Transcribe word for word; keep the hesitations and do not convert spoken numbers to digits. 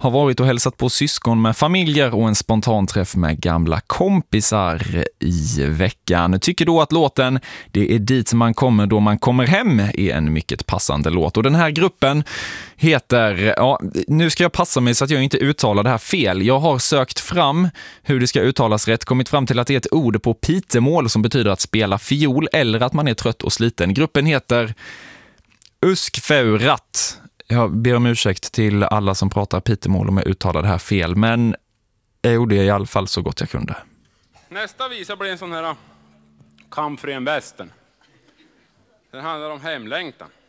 har varit och hälsat på syskon med familjer och en spontan träff med gamla kompisar i veckan. Tycker då att låten Det är dit man kommer då man kommer hem är en mycket passande låt. Och den här gruppen heter, ja, nu ska jag passa mig så att jag inte uttalar det här fel. Jag har sökt fram hur det ska uttalas rätt, kommit fram till att det är ett ord på pitemål som betyder att spela fiol eller att man är trött och sliten. Gruppen heter Uskfeurat. Jag ber om ursäkt till alla som pratar pitemål om jag uttalar det här fel, men jag gjorde i alla fall så gott jag kunde. Nästa visa blir en sån här kamp för en västern. Den handlar om hemlängtan.